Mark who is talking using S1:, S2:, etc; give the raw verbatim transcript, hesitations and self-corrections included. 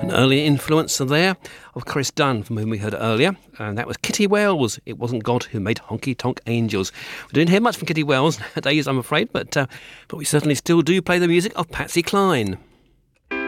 S1: An early influence there of Chris Dunn, from whom we heard earlier, and that was Kitty Wells. It wasn't God who made Honky Tonk Angels. We don't hear much from Kitty Wells nowadays, I'm afraid, but uh, but we certainly still do play the music of Patsy Cline.